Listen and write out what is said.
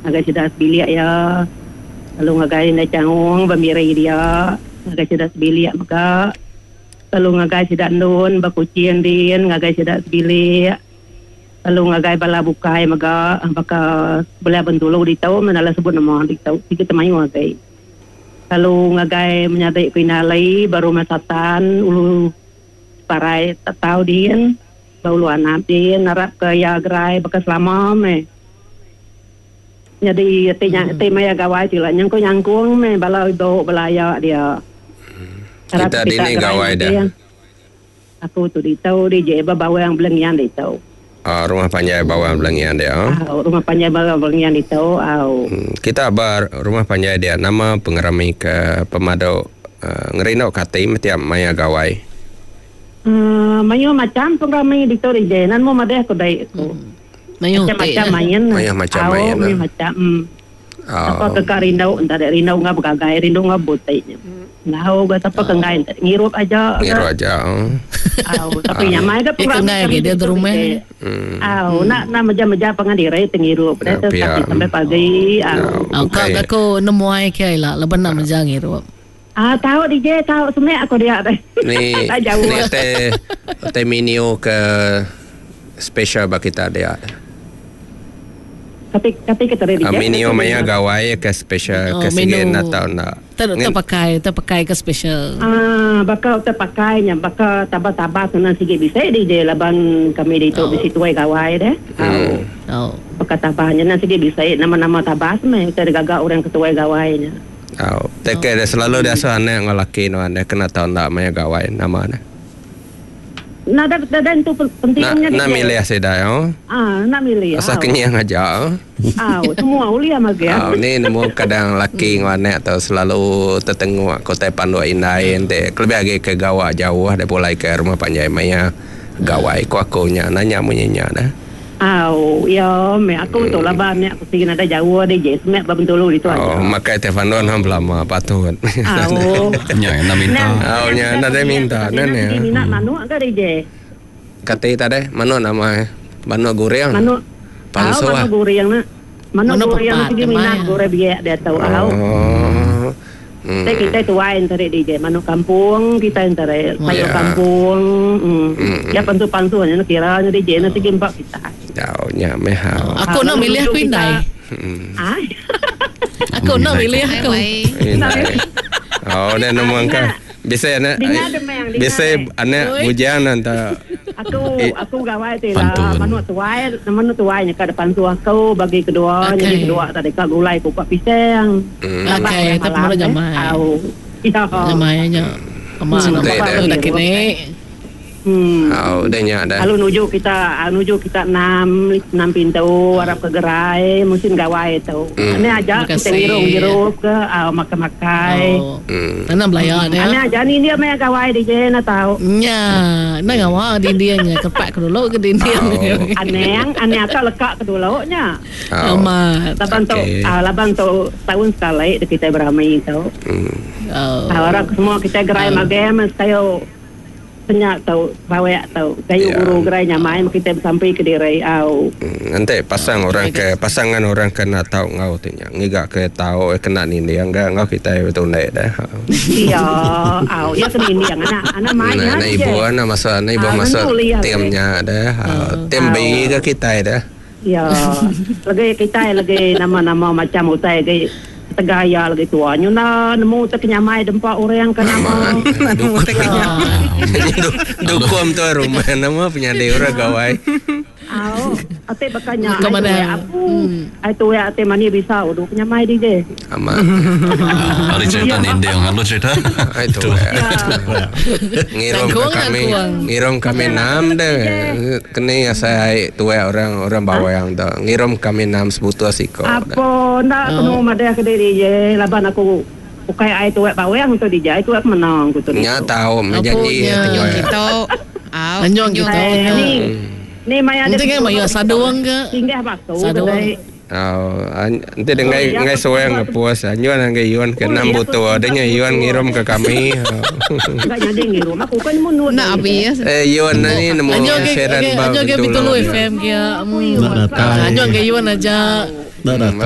ngagai sidas bilik ya. Lalu ngagai na cangong bamirai dia, ngagai sidas bilik maka. Lalu ngagai sidas nun bakucian din, ngagai sidas bilik. Lalu ngagai bala bukai maka boleh bentulu di tahu menala sebut nama di tahu tiga temayu ngagai. Lalu ngagai menyadai pinalai baru masatan ulu parai tak tahu din. Baulu anak dia narap ke ya gerai bekas lama me. Jadi tema ya gawai tu lah nyangkung me bala do belaya dia. Kita di ni gawai dah. Aku tu di tahu di je bawa yang belengian di tahu. Rumah panjai bawah belengian dia. Rumah panjai bawah belengian di tahu. Kita bar rumah panjai dia nama pengerami ke pemado ngerino katai metiap maya gawai. Mayo macam pengamai di tori jenan mo madeh ko dai ko. Mayo macam main. Mayo macam main. Macam. Apa ke karindau entar rindau ngab gagai rindau ngab botai. Nau ga tapa kengai ngirup aja. Ngirup aja. Tapi nyamai ga pengamai ke dia rumah. Nak meja pengadire tengirup. Sampai pagi. Kau nemu ai ke lah leban nak meja ngirup. Tahu DJ tahu sebenarnya aku dia deh. Ni te menu ke special bagi kita dia. Tapi kita DJ. Menu maya gawai ke special ke sige Natal nak. Terpakai ke special. Bakal terpakainya bakal tabah-tabah kena sige bisa DJ laban kami di tu di situ gawai deh. Bakal tabahnya nanti sige bisa nama-nama tabah semua kita gagak orang ketua gawainya. Teke selalu dia soalnya ngelaki no anda kena tahu nak maya gawai nama anda. Nada itu pentingnya. Nak milih seda yo. Nak milih. Asa kenyang aja. Semua ulia magia. Ni nemu kadang laki ngwane atau selalu tertengok kota pandu indai ente lebih lagi ke gawai jauh ada boleh ke rumah panjai maya gawai ko akunya nanya munyanya dah. Ya, aku tu lah bang, aku sih ada jauh ada je, semak bentulu itu aja. Makai telepon ham lama patut. Nya nak minta. Nya nak minta, nene. Minat manu agak je. Kata tadi, manu nama, manu goreng. Manu. Panso. Manu goreng nak. Manu goreng sih minat goreng biak dia tahu. Kita tuain tadi DJ manu kampung kita antara sayur kampung ya pantu hanya kiranya DJ nanti gempak kita jauhnya mehau aku nak milih aku indai aku nak milih aku dan nombor kan bisa anak bisa anak bujang nanti aku gawai tu lah manu tuai nya kada pantu aku bagi kedua jadi kedua tadi kak gulai kupat pisang okay tapi mana jamai jamainya amak nak kini udahnya ada. Lalu nuju kita 6 pintu Arab ke gerai musim gawai tu. Ini aja kita girung ke makan-makan. Mana belaya dia? Ini aja ni dia main gawai di je nak tahu. Nya, nak gawai di dia nya kepak ke dulu ke dia. Aneh akak lekak ke dulu nya. Amat. Labang tu tahun sekali kita beramai tu. Orang semua kita gerai magam kayo senyak tahu bawa tahu kayu guru gerai nyamai kita sampai ke dirai nanti pasangan orang kena tahu ngau tu nya ngigak ke tahu kena ni dia enggak ngau kita betul naik dah iya ya sini yang anak main anak ibu anak masa timnya dah tim bayi ke kita dah ya lagi kita lagi nama-nama macam utai lagi tegaya lagi tuanya na nemu terkenyamai dempak orang kan nama dukum tu rumah nama punya daerah gawai ate bakanya itu ya ate mani bisa udah penyamai di je ama hari cerita ninde yang lalu cerita itu ngirom kami 6 deh kini saya tua orang bawa yang dah ngirom kami 6 sebutu asiko apa nak kena madai ke diri je laban aku ukai ai tua bawa yang tu dijai tu aku menang tu nya tahu menjanji kita anjong kita ni maya nanti kan maya saduang ke singgah bakso nanti dengan soal ngepuas anyuan ngai yuan ke 6 butuh adanya yuan ngirim ke kami enggak jadi ngirim aku kan mau nak abi yuan ni nemu sharean anjong ke bitulu FM ke anjong ke yuan aja